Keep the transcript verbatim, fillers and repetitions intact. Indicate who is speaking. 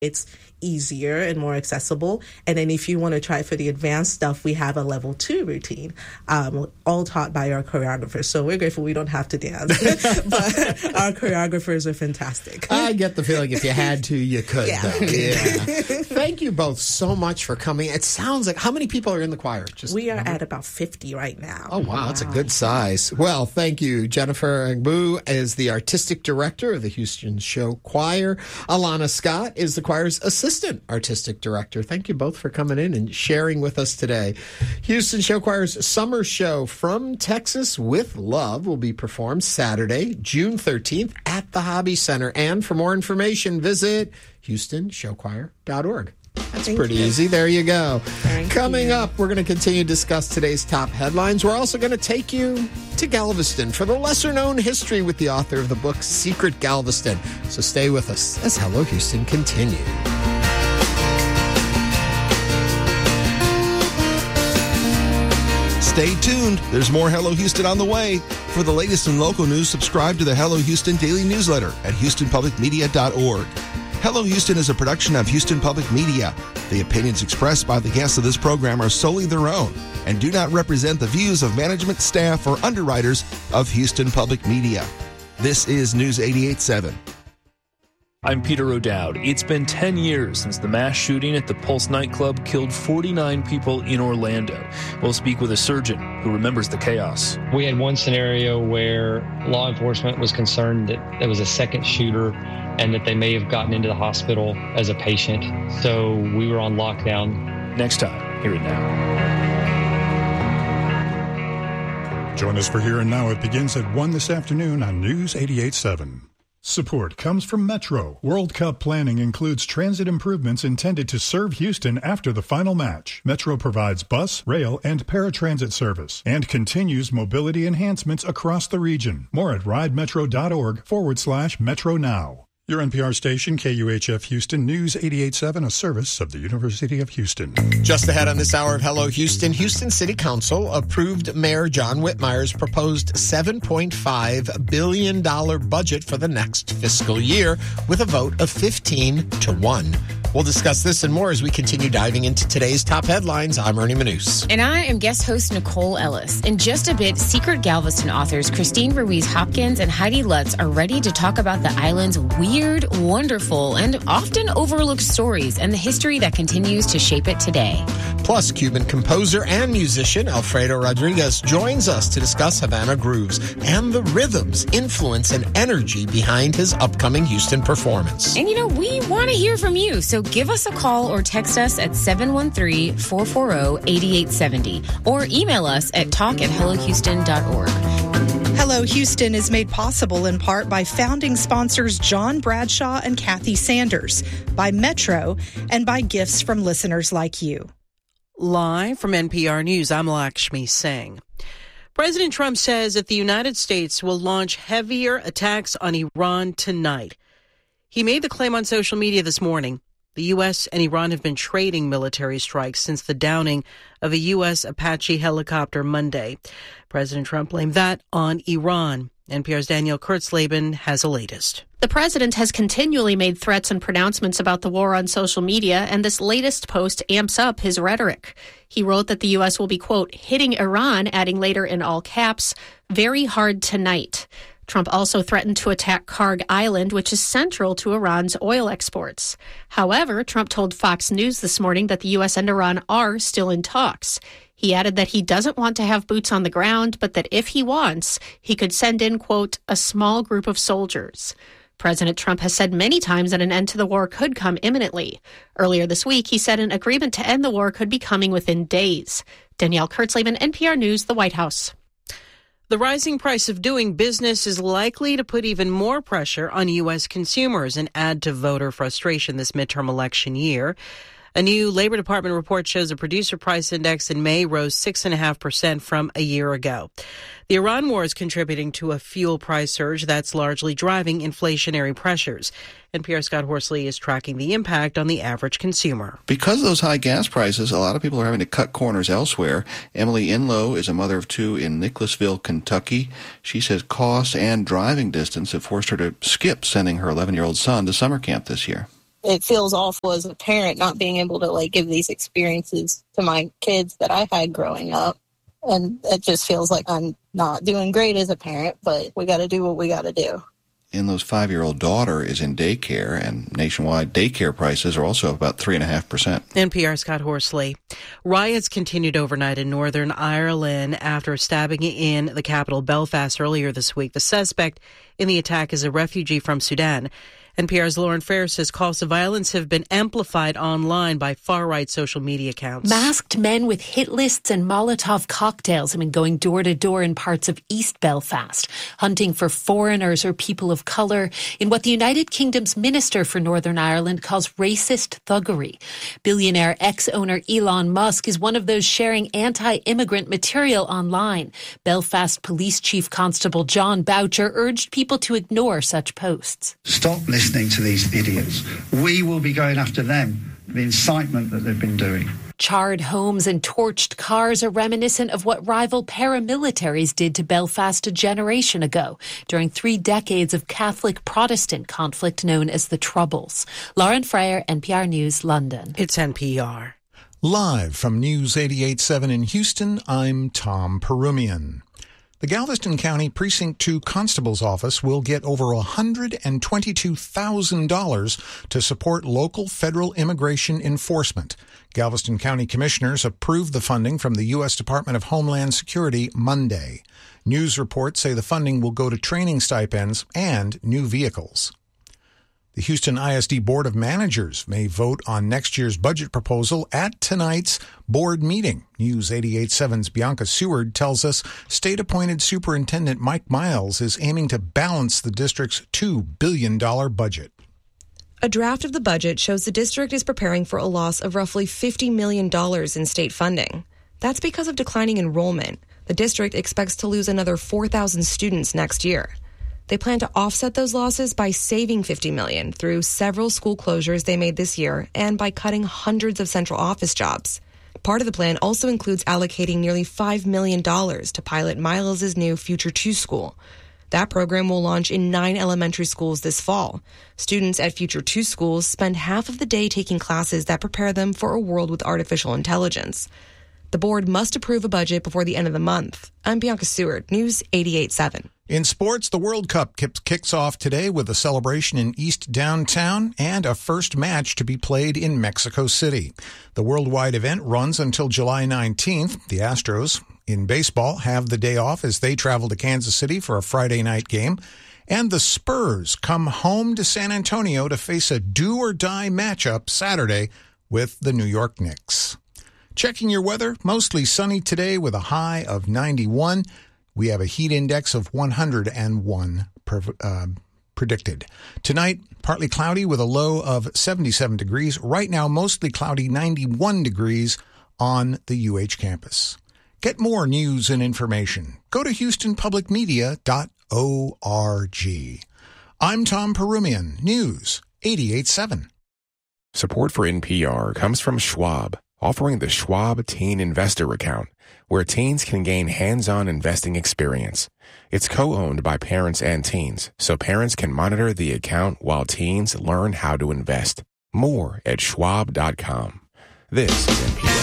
Speaker 1: It's easier and more accessible. And then if you want to try for the advanced stuff, we have a level two routine, um, all taught by our choreographers. So we're grateful we don't have to dance, but our choreographers are fantastic.
Speaker 2: I get the feeling if you had to, you could.
Speaker 1: Yeah.
Speaker 2: Though. Yeah. Thank you both so much for coming. It sounds like, how many people are in the choir? Just
Speaker 1: we are
Speaker 2: number?
Speaker 1: at about fifty right now.
Speaker 2: Oh, wow. That's a good size. Well, thank you. Jennifer Agbu is the artistic director of the Houston Show Choir. Alana Scott is the choir's assistant artistic director. Thank you both for coming in and sharing with us today. Houston Show Choir's summer show From Texas with Love will be performed Saturday, June thirteenth at the Hobby Center. And for more information, visit houston show choir dot org. That's
Speaker 1: Thank
Speaker 2: pretty
Speaker 1: you.
Speaker 2: easy. There you go.
Speaker 1: Thank
Speaker 2: Coming
Speaker 1: you.
Speaker 2: up, we're going to continue to discuss today's top headlines. We're also going to take you to Galveston for the lesser-known history with the author of the book Secret Galveston. So stay with us as Hello Houston continues.
Speaker 3: Stay tuned. There's more Hello Houston on the way. For the latest in local news, subscribe to the Hello Houston daily newsletter at houston public media dot org. Hello Houston is a production of Houston Public Media. The opinions expressed by the guests of this program are solely their own and do not represent the views of management, staff, or underwriters of Houston Public Media. This is News eighty-eight point seven.
Speaker 4: I'm Peter O'Dowd. It's been ten years since the mass shooting at the Pulse nightclub killed forty-nine people in Orlando. We'll speak with a surgeon who remembers the chaos.
Speaker 5: We had one scenario where law enforcement was concerned that there was a second shooter and that they may have gotten into the hospital as a patient. So we were on lockdown.
Speaker 4: Next time, hear it now.
Speaker 6: Join us for Here and Now. It begins at one this afternoon on News eighty-eight point seven. Support comes from Metro. World Cup planning includes transit improvements intended to serve Houston after the final match. Metro provides bus, rail, and paratransit service and continues mobility enhancements across the region. More at ridemetro.org forward slash Metro Now. Your N P R station, K U H F Houston, News eighty-eight point seven, a service of the University of Houston.
Speaker 2: Just ahead on this hour of Hello Houston, Houston City Council approved Mayor John Whitmire's proposed seven point five billion dollars budget for the next fiscal year with a vote of fifteen to one. We'll discuss this and more as we continue diving into today's top headlines. I'm Ernie Manous.
Speaker 7: And I am guest host Nicole Ellis. In just a bit, Secret Galveston authors Christine Ruiz Hopkins and Heidi Lutz are ready to talk about the island's weird, wonderful, and often overlooked stories and the history that continues to shape it today.
Speaker 2: Plus, Cuban composer and musician Alfredo Rodriguez joins us to discuss Havana grooves and the rhythms, influence, and energy behind his upcoming Houston performance.
Speaker 7: And you know, we want to hear from you, so give us a call or text us at seven one three, four four zero, eight eight seven zero or email us at talk at hello houston dot org.
Speaker 8: Hello Houston is made possible in part by founding sponsors John Bradshaw and Kathy Sanders, by Metro, and by gifts from listeners like you.
Speaker 9: Live from N P R News, I'm Lakshmi Singh. President Trump says that the United States will launch heavier attacks on Iran tonight. He made the claim on social media this morning. The U S and Iran have been trading military strikes since the downing of a U S Apache helicopter Monday. President Trump blamed that on Iran. N P R's Danielle Kurtzleben has the latest.
Speaker 10: The president has continually made threats and pronouncements about the war on social media, and this latest post amps up his rhetoric. He wrote that the U S will be, quote, hitting Iran, adding later in all caps, very hard tonight. Trump also threatened to attack Karg Island, which is central to Iran's oil exports. However, Trump told Fox News this morning that the U S and Iran are still in talks. He added that he doesn't want to have boots on the ground, but that if he wants, he could send in, quote, a small group of soldiers. President Trump has said many times that an end to the war could come imminently. Earlier this week, he said an agreement to end the war could be coming within days. Danielle Kurtzleben, N P R News, the White House.
Speaker 9: The rising price of doing business is likely to put even more pressure on U S consumers and add to voter frustration this midterm election year. A new Labor Department report shows the producer price index in May rose six point five percent from a year ago. The Iran war is contributing to a fuel price surge that's largely driving inflationary pressures. N P R's Scott Horsley is tracking the impact on the average consumer.
Speaker 11: Because of those high gas prices, a lot of people are having to cut corners elsewhere. Emily Inlow is a mother of two in Nicholasville, Kentucky. She says cost and driving distance have forced her to skip sending her eleven-year-old son to summer camp this year.
Speaker 12: it feels awful as a parent not being able to like give these experiences to my kids that I had growing up. And it just feels like I'm not doing great as a parent, but we got to do what we got to do.
Speaker 11: Inlow's five-year-old daughter is in daycare, and nationwide daycare prices are also up about three point five percent.
Speaker 9: N P R's Scott Horsley. Riots continued overnight in Northern Ireland after stabbing in the capital Belfast earlier this week. The suspect in the attack is a refugee from Sudan. N P R's Lauren Fair says calls to violence have been amplified online by far-right social media accounts.
Speaker 13: Masked men with hit lists and Molotov cocktails have been going door to door in parts of East Belfast, hunting for foreigners or people of colour in what the United Kingdom's Minister for Northern Ireland calls racist thuggery. Billionaire ex-owner Elon Musk is one of those sharing anti-immigrant material online. Belfast Police Chief Constable John Boucher urged people to ignore such posts.
Speaker 14: Stop listening to these idiots. We will be going after them, the incitement that they've been doing.
Speaker 13: Charred homes and torched cars are reminiscent of what rival paramilitaries did to Belfast a generation ago during three decades of Catholic-Protestant conflict known as the Troubles. Lauren Freyer, N P R News, London.
Speaker 9: It's N P R.
Speaker 6: Live from News eighty-eight point seven in Houston, I'm Tom Perumian. The Galveston County Precinct two Constable's Office will get over one hundred twenty-two thousand dollars to support local federal immigration enforcement. Galveston County Commissioners approved the funding from the U S Department of Homeland Security Monday. News reports say the funding will go to training stipends and new vehicles. The Houston I S D Board of Managers may vote on next year's budget proposal at tonight's board meeting. News eighty-eight point seven's Bianca Seward tells us state-appointed Superintendent Mike Miles is aiming to balance the district's two billion dollars budget.
Speaker 15: A draft of the budget shows the district is preparing for a loss of roughly fifty million dollars in state funding. That's because of declining enrollment. The district expects to lose another four thousand students next year. They plan to offset those losses by saving fifty million dollars through several school closures they made this year and by cutting hundreds of central office jobs. Part of the plan also includes allocating nearly five million dollars to pilot Miles' new Future two school. That program will launch in nine elementary schools this fall. Students at Future two schools spend half of the day taking classes that prepare them for a world with artificial intelligence. The board must approve a budget before the end of the month. I'm Bianca Seward, News eighty-eight point seven.
Speaker 6: In sports, the World Cup kicks off today with a celebration in East Downtown and a first match to be played in Mexico City. The worldwide event runs until July nineteenth. The Astros in baseball have the day off as they travel to Kansas City for a Friday night game. And the Spurs come home to San Antonio to face a do-or-die matchup Saturday with the New York Knicks. Checking your weather, mostly sunny today with a high of ninety-one. We have a heat index of one hundred one per, uh, predicted. Tonight, partly cloudy with a low of seventy-seven degrees. Right now, mostly cloudy, ninety-one degrees on the U H campus. Get more news and information. Go to houston public media dot org. I'm Tom Perumian, News eighty-eight point seven.
Speaker 16: Support for N P R comes from Schwab, offering the Schwab Teen Investor Account, where teens can gain hands-on investing experience. It's co-owned by parents and teens, so parents can monitor the account while teens learn how to invest. More at schwab dot com. This is N P R.